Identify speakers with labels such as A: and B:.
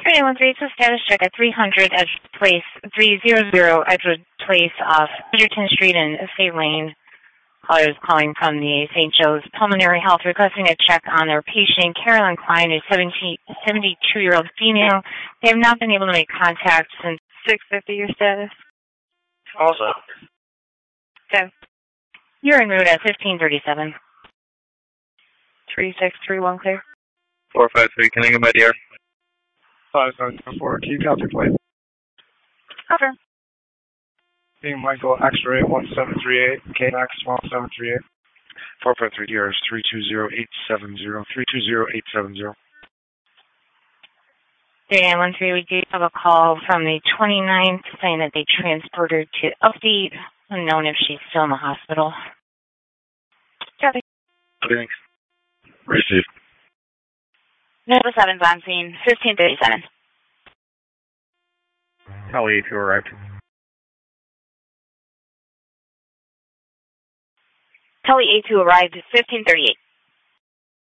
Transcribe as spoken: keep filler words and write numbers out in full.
A: three one three, it's a status check at three hundred Edgewood Place, three hundred Edgewood Place off Edgerton Street and Estate Lane. Caller is calling from the Saint Joe's Pulmonary Health requesting a check on their patient, Carolyn Klein, a seventy-two-year-old female. They have not been able to make contact since six fifty, your status.
B: Also.
A: Okay. You're en route at fifteen thirty-seven. three six three one clear.
B: four five three, can I get my dear?
C: five seven four, can you copy plate?
A: Cover.
C: Being Michael, X-ray one seven three eight, K Max one seven three eight.
D: four five three D R is three two zero eight seven zero, three two zero eight seven zero.
A: three nine one three, we do have a call from the twenty-ninth saying that they transported her to Update, unknown if she's still in the hospital. Copy.
D: Thanks. Receive.
A: Nova seven's on scene, fifteen thirty-seven.
D: Tally A two arrived.
A: Tele A two arrived at fifteen thirty-eight.